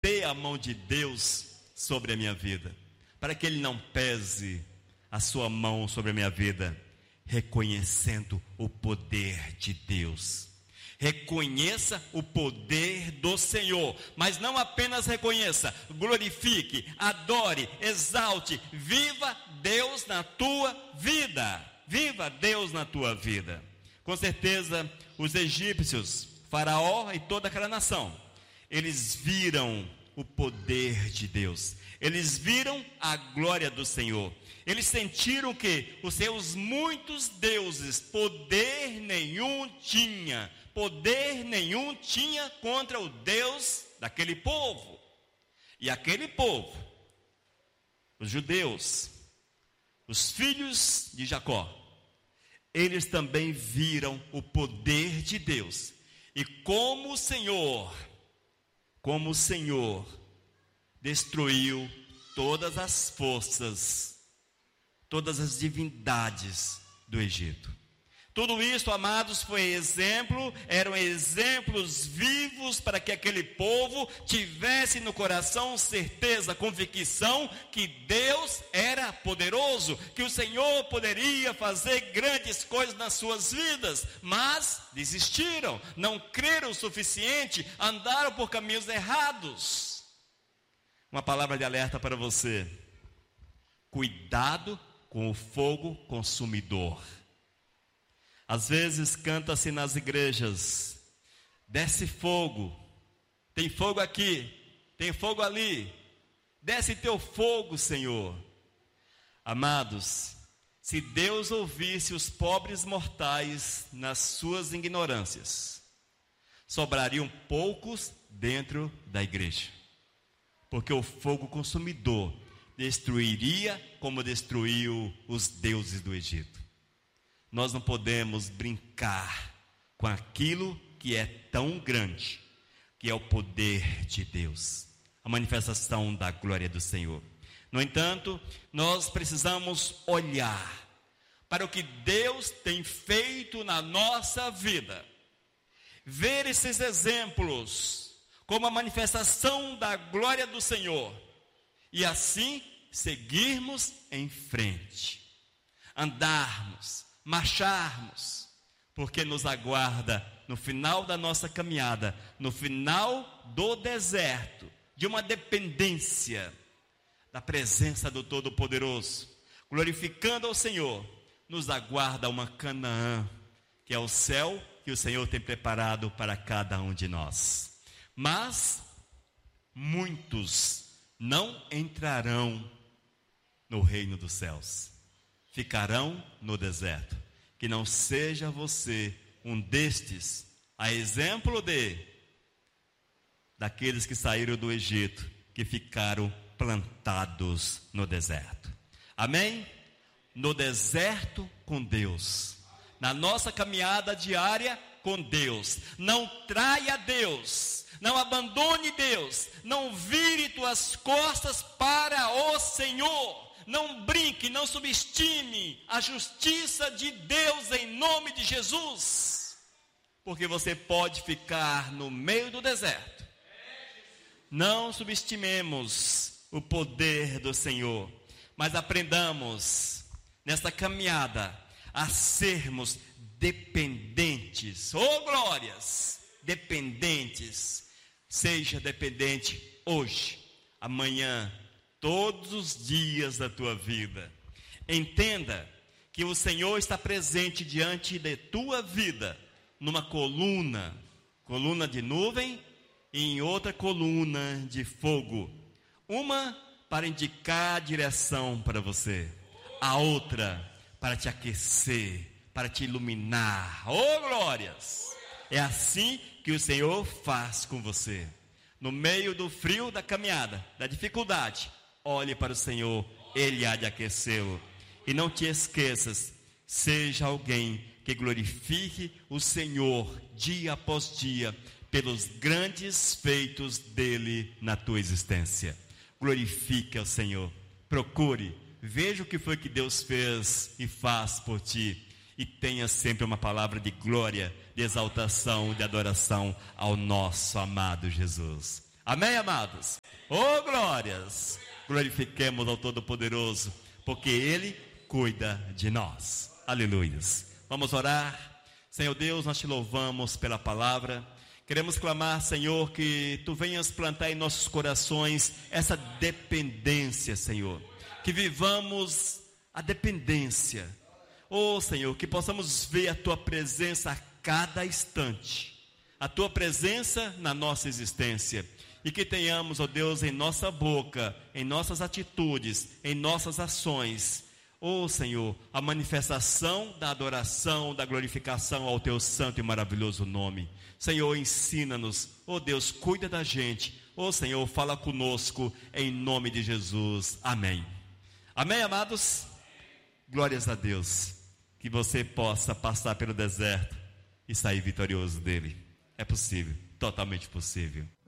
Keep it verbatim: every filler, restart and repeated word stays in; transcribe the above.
ter a mão de Deus sobre a minha vida, para que Ele não pese a sua mão sobre a minha vida, reconhecendo o poder de Deus. Reconheça o poder do Senhor, mas não apenas reconheça, glorifique, adore, exalte, viva Deus na tua vida, viva Deus na tua vida. Com certeza, os egípcios, Faraó e toda aquela nação, eles viram o poder de Deus, eles viram a glória do Senhor, eles sentiram que os seus muitos deuses, poder nenhum tinha, poder nenhum tinha contra o Deus daquele povo. E aquele povo, os judeus, os filhos de Jacó, eles também viram o poder de Deus. E como o Senhor, como o Senhor destruiu todas as forças, todas as divindades do Egito. Tudo isso, amados, foi exemplo, eram exemplos vivos para que aquele povo tivesse no coração certeza, convicção que Deus era poderoso, que o Senhor poderia fazer grandes coisas nas suas vidas, mas desistiram, não creram o suficiente, andaram por caminhos errados. Uma palavra de alerta para você: cuidado com o fogo consumidor. Às vezes canta-se nas igrejas: desce fogo, tem fogo aqui, tem fogo ali, desce teu fogo, Senhor. Amados, se Deus ouvisse os pobres mortais nas suas ignorâncias, sobrariam poucos dentro da igreja, porque o fogo consumidor destruiria como destruiu os deuses do Egito. Nós não podemos brincar com aquilo que é tão grande, que é o poder de Deus, a manifestação da glória do Senhor. No entanto, nós precisamos olhar para o que Deus tem feito na nossa vida, ver esses exemplos como a manifestação da glória do Senhor, e assim seguirmos em frente, andarmos, marcharmos, porque nos aguarda no final da nossa caminhada, no final do deserto, de uma dependência da presença do Todo-Poderoso, glorificando ao Senhor, nos aguarda uma Canaã, que é o céu que o Senhor tem preparado para cada um de nós. Mas muitos não entrarão no reino dos céus, ficarão no deserto. Que não seja você um destes, a exemplo de daqueles que saíram do Egito, que ficaram plantados no deserto. Amém? No deserto com Deus, na nossa caminhada diária com Deus. Não traia Deus, não abandone Deus, não vire tuas costas para o Senhor. Não brinque, não subestime a justiça de Deus em nome de Jesus, porque você pode ficar no meio do deserto. Não subestimemos o poder do Senhor, mas aprendamos nesta caminhada a sermos dependentes. Oh glórias! Dependentes. Seja dependente hoje, amanhã, todos os dias da tua vida. Entenda que o Senhor está presente diante de tua vida, numa coluna, coluna de nuvem, e em outra coluna de fogo. Uma para indicar a direção para você, a outra para te aquecer, para te iluminar. Oh glórias! É assim que o Senhor faz com você. No meio do frio da caminhada, da dificuldade, olhe para o Senhor, Ele há de aquecê-lo. E não te esqueças, seja alguém que glorifique o Senhor dia após dia, pelos grandes feitos dEle na tua existência. Glorifique ao Senhor, procure, veja o que foi que Deus fez e faz por ti, e tenha sempre uma palavra de glória, de exaltação, de adoração ao nosso amado Jesus. Amém, amados? Oh, glórias! Glorifiquemos ao Todo-Poderoso, porque Ele cuida de nós. Aleluias. Vamos orar. Senhor Deus, nós te louvamos pela palavra. Queremos clamar, Senhor, que Tu venhas plantar em nossos corações essa dependência, Senhor. Que vivamos a dependência. Oh, Senhor, que possamos ver a Tua presença a cada instante. A Tua presença na nossa existência. E que tenhamos, ó Deus, em nossa boca, em nossas atitudes, em nossas ações, ó Senhor, a manifestação da adoração, da glorificação ao Teu santo e maravilhoso nome. Senhor, ensina-nos, ó Deus, cuida da gente. Ó Senhor, fala conosco, em nome de Jesus. Amém. Amém, amados? Glórias a Deus. Que você possa passar pelo deserto e sair vitorioso dele. É possível, totalmente possível.